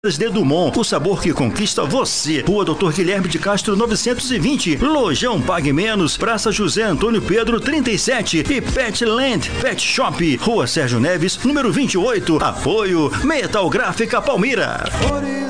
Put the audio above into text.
de Dumont, o sabor que conquista você. Rua Dr. Guilherme de Castro 920, Lojão Pague Menos, Praça José Antônio Pedro 37 e Petland Pet Shop, Rua Sérgio Neves, número 28. Apoio Metal Gráfica Palmira.